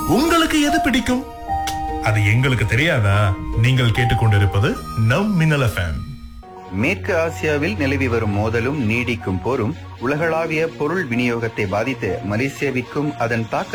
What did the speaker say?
உங்களுக்கு எது பிடிக்கும்? அது எங்களுக்கு தெரியாதா? நீங்கள் கேட்டுக்கொண்டிருப்பது நம் மின்னல் எஃப்எம். மேற்கு ஆசியாவில் நிலவி வரும் மோதலும் நீடிக்கும் போரும் உலகளாவிய பொருள் விநியோகத்தை பாதித்து மலேசியாவிற்கும் அதன் தாக்கத்தை